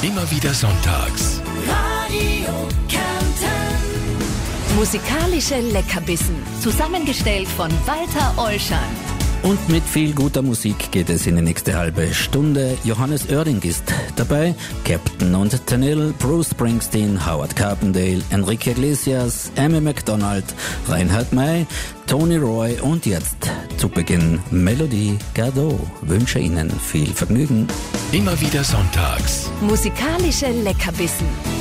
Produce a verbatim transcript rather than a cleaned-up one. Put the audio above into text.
Immer wieder sonntags. Radio Kärnten. Musikalische Leckerbissen, zusammengestellt von Walter Olschan. Und mit viel guter Musik geht es in die nächste halbe Stunde. Johannes Oerding ist dabei, Captain und Tennille, Bruce Springsteen, Howard Carpendale, Enrique Iglesias, Amy Macdonald, Reinhard May, Tony Roy und jetzt zu Beginn Melodie Gardot. Wünsche Ihnen viel Vergnügen. Immer wieder sonntags. Musikalische Leckerbissen.